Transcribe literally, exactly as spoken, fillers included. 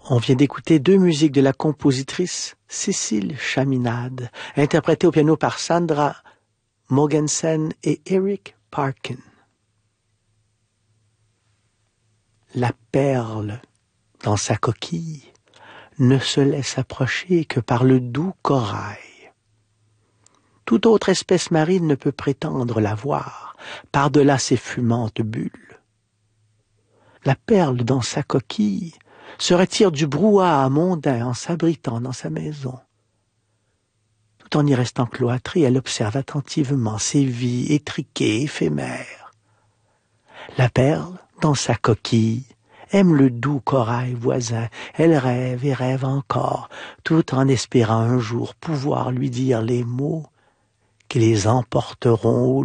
On vient d'écouter deux musiques de la compositrice Cécile Chaminade, interprétées au piano par Sandra Mogensen et Eric Parkin. La perle, dans sa coquille, ne se laisse approcher que par le doux corail. Toute autre espèce marine ne peut prétendre la voir, par-delà ses fumantes bulles. La perle dans sa coquille se retire du brouhaha mondain en s'abritant dans sa maison. Tout en y restant cloîtrée, elle observe attentivement ces vies étriquées, éphémères. La perle, dans sa coquille, aime le doux corail voisin. Elle rêve et rêve encore, tout en espérant un jour pouvoir lui dire les mots qui les emporteront au